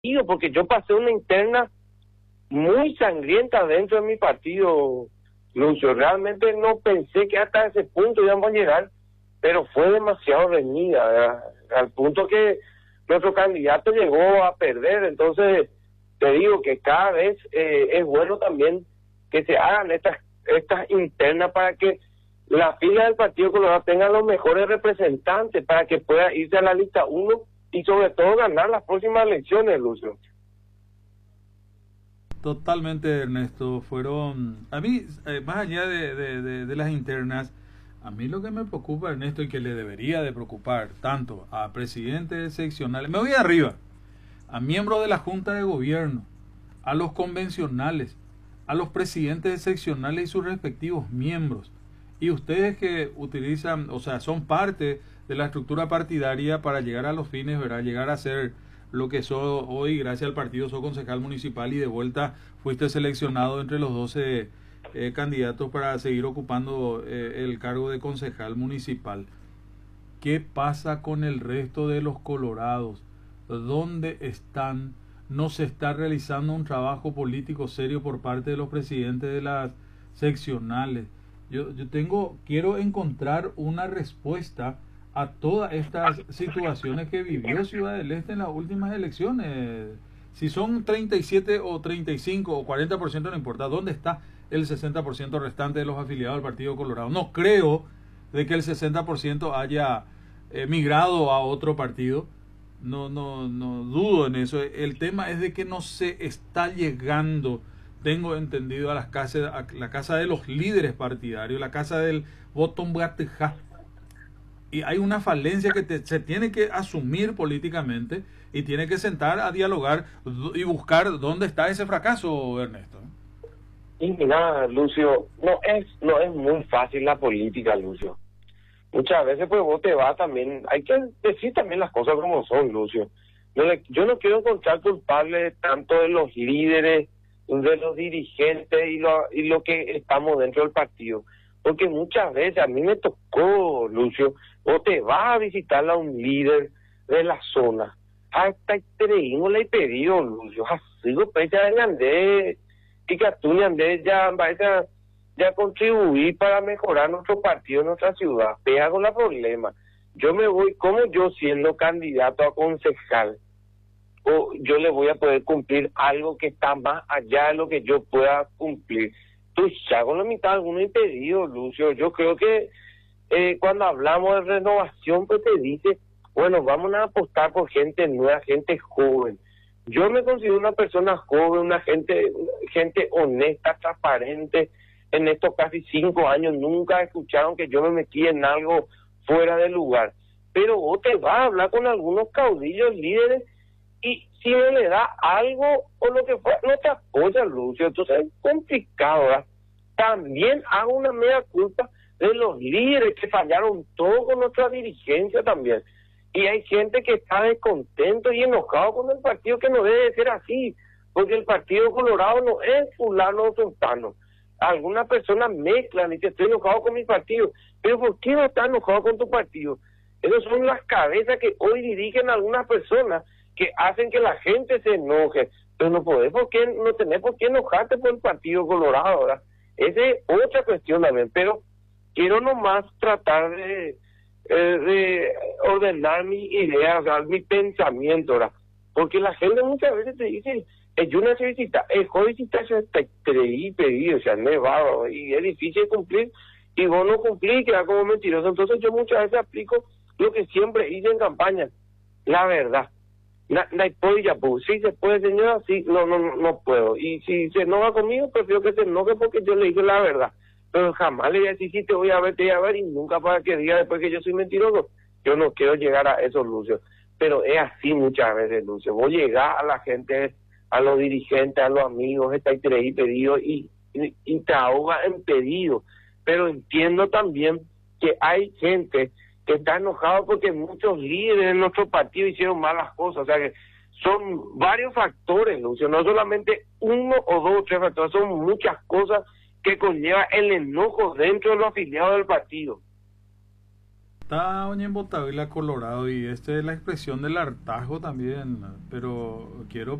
porque yo pasé una interna muy sangrienta dentro de mi partido, Lucio. Realmente no pensé que hasta ese punto íbamos a llegar, pero fue demasiado reñida, ¿verdad? Al punto que nuestro candidato llegó a perder. Entonces, te digo que cada vez es bueno también que se hagan estas internas para que la fila del Partido Colorado tenga los mejores representantes para que pueda irse a la lista 1 y sobre todo ganar las próximas elecciones, Lucio. Totalmente, Ernesto. Fueron, a mí, más allá de las internas, a mí lo que me preocupa, Ernesto, y que le debería de preocupar tanto a presidentes seccionales, me voy arriba, a miembros de la Junta de Gobierno, a los convencionales, a los presidentes seccionales y sus respectivos miembros, y ustedes que utilizan, o sea, son parte de la estructura partidaria para llegar a los fines, ¿verdad? Llegar a ser lo que soy hoy, gracias al partido, soy concejal municipal y de vuelta fuiste seleccionado entre los 12 candidatos para seguir ocupando el cargo de concejal municipal. ¿Qué pasa con el resto de los colorados? ¿Dónde están? ¿No se está realizando un trabajo político serio por parte de los presidentes de las seccionales? Quiero encontrar una respuesta a todas estas situaciones que vivió Ciudad del Este en las últimas elecciones. Si son 37 o 35 o 40%, no importa. ¿Dónde está el 60% restante de los afiliados al Partido Colorado? No creo de que el 60% haya migrado a otro partido. No dudo en eso. El tema es de que no se está llegando, tengo entendido, a la casa de los líderes partidarios, la casa del botón Boatejá. Y hay una falencia que se tiene que asumir políticamente y tiene que sentar a dialogar y buscar dónde está ese fracaso, Ernesto. Y mira, Lucio, no es muy fácil la política, Lucio. Muchas veces pues vos te vas también, hay que decir también las cosas como son, Lucio. Yo no quiero encontrar culpables tanto de los líderes, de los dirigentes y lo que estamos dentro del partido. Porque muchas veces a mí me tocó, Lucio, o te vas a visitar a un líder de la zona, hasta creímos le pedido, Lucio, así lo pesa de Andés, y que tú ni Andés ya contribuir para mejorar nuestro partido, nuestra ciudad, pega con el problema. Yo me voy, como yo siendo candidato a concejal, o yo le voy a poder cumplir algo que está más allá de lo que yo pueda cumplir. Tú ya con la mitad de algunos impedidos, Lucio. Yo creo que cuando hablamos de renovación, pues te dice, bueno, vamos a apostar por gente nueva, gente joven. Yo me considero una persona joven, una gente honesta, transparente. En estos casi 5 años nunca escucharon que yo me metí en algo fuera de lugar. Pero vos te vas a hablar con algunos caudillos, líderes, y si no le da algo o lo que fuera, no te apoya, Lucio. Entonces es complicado, ¿verdad? También hago una media culpa de los líderes que fallaron todo con nuestra dirigencia también. Y hay gente que está descontento y enojado con el partido, que no debe ser así, porque el Partido Colorado no es fulano o sultano. Algunas personas mezclan y te estoy enojado con mi partido, pero ¿por qué no estás enojado con tu partido? Esas son las cabezas que hoy dirigen algunas personas que hacen que la gente se enoje, pero no tenés por qué enojarte por el Partido Colorado, ¿verdad? Esa es otra cuestión también, pero quiero nomás tratar de ordenar mi idea, o sea, mi pensamiento, ¿verdad? Porque la gente muchas veces te dice, yo necesito, ya está pedido, o sea, nevado, y es difícil cumplir, y vos no cumplís, queda como mentiroso. Entonces yo muchas veces aplico lo que siempre hice en campaña, la verdad. Si se puede, señora, sí, no puedo. Y si se enoja conmigo, prefiero que se enoje porque yo le dije la verdad. Pero jamás le voy a decir, sí, te voy a ver, y nunca para que diga después que yo soy mentiroso. Yo no quiero llegar a eso, Lucio. Pero es así muchas veces, Lucio. Vos llegás a la gente, a los dirigentes, a los amigos, está ahí pedido y te ahoga en pedido. Pero entiendo también que hay gente que está enojado porque muchos líderes de nuestro partido hicieron malas cosas. O sea que son varios factores, Lucio, no solamente uno o dos o tres factores, son muchas cosas que conlleva el enojo dentro de los afiliados del partido. Está Oñembotavila, Colorado, y esta es la expresión del hartazgo también, pero quiero